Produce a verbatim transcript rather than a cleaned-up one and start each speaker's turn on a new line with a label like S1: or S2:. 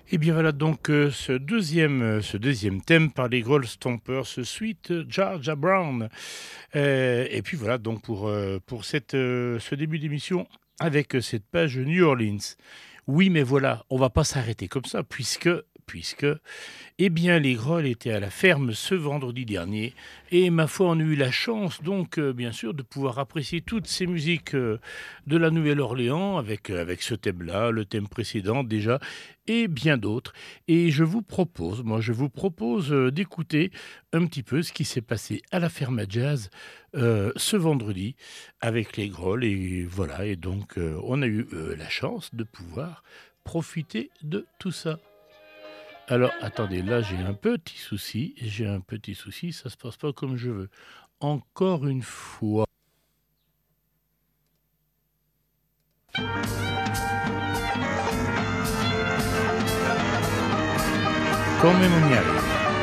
S1: Et bien voilà donc euh, ce, deuxième, euh, ce deuxième thème par les Grohl Stompers, ce suite euh, Georgia Brown. Euh, et puis voilà donc pour, euh, pour cette, euh, ce début d'émission avec euh, cette page New Orleans. Oui, mais voilà, on va pas s'arrêter comme ça puisque, puisque eh bien, les Grolls étaient à la ferme ce vendredi dernier et ma foi, on a eu la chance donc, euh, bien sûr, de pouvoir apprécier toutes ces musiques euh, de la Nouvelle-Orléans avec, euh, avec ce thème-là, le thème précédent déjà, et bien d'autres. Et je vous propose, moi, je vous propose euh, d'écouter un petit peu ce qui s'est passé à la ferme à jazz euh, ce vendredi avec les Grolls. Et voilà, et donc, euh, on a eu euh, la chance de pouvoir profiter de tout ça. Alors, attendez, là j'ai un petit souci, j'ai un petit souci, ça se passe pas comme je veux. Encore une fois. Quand même on y arrive.